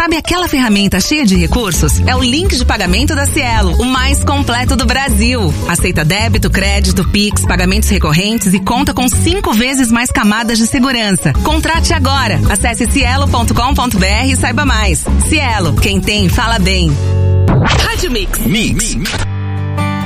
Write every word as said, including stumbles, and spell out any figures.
Sabe aquela ferramenta cheia de recursos? É o link de pagamento da Cielo, o mais completo do Brasil. Aceita débito, crédito, Pix, pagamentos recorrentes e conta com cinco vezes mais camadas de segurança. Contrate agora. Acesse cielo ponto com ponto br e saiba mais. Cielo, quem tem, fala bem. Rádio Mix. Mix.